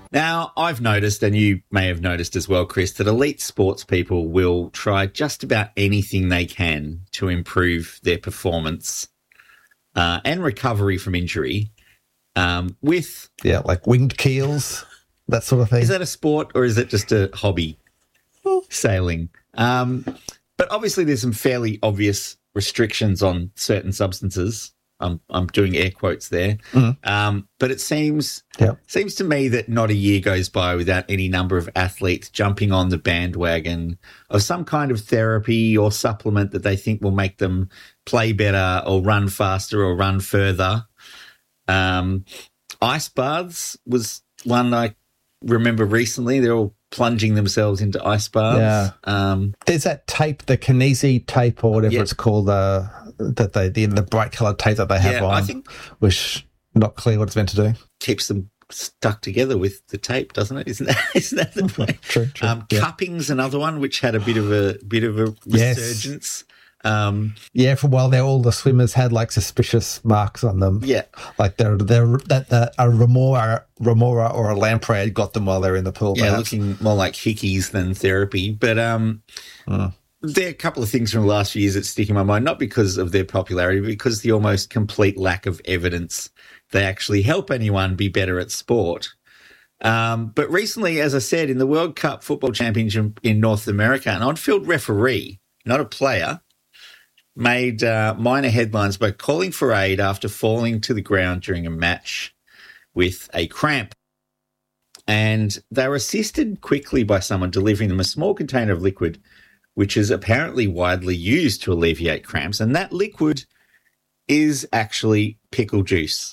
Now, I've noticed, and you may have noticed as well, Chris, that elite sports people will try just about anything they can to improve their performance and recovery from injury with... Yeah, like winged keels, that sort of thing. Is that a sport or is it just a hobby? Sailing. But obviously there's some fairly obvious restrictions on certain substances. I'm doing air quotes there. But it seems to me that not a year goes by without any number of athletes jumping on the bandwagon of some kind of therapy or supplement that they think will make them play better or run faster or run further. Ice baths was one I remember recently. They're all plunging themselves into ice baths. Yeah. There's that tape, the Kinesi tape or whatever it's called, the bright coloured tape that they have on, I think, which not clear what it's meant to do. Keeps them stuck together with the tape, doesn't it? Isn't that the point? True. Cupping's another one which had a bit of a resurgence. For a while there, all the swimmers had like suspicious marks on them. Yeah, like that a remora or a lamprey had got them while they were in the pool. Yeah, looking more like hickeys than therapy. But there are a couple of things from the last few years that stick in my mind, not because of their popularity, but because the almost complete lack of evidence they actually help anyone be better at sport. But recently, as I said, in the World Cup Football Championship in North America, an on-field referee, not a player, made minor headlines by calling for aid after falling to the ground during a match with a cramp. And they were assisted quickly by someone delivering them a small container of liquid, which is apparently widely used to alleviate cramps. And that liquid is actually pickle juice.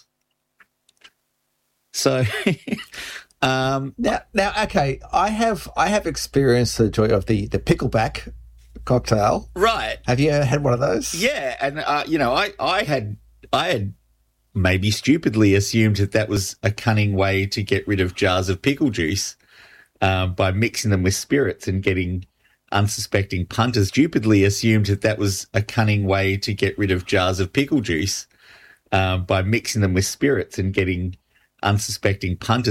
So now, okay, I have experienced the joy of the pickleback cocktail. Right. Have you ever had one of those? Yeah, and I had maybe stupidly assumed that was a cunning way to get rid of jars of pickle juice by mixing them with spirits and getting unsuspecting punters. Stupidly assumed that was a cunning way to get rid of jars of pickle juice by mixing them with spirits and getting unsuspecting punters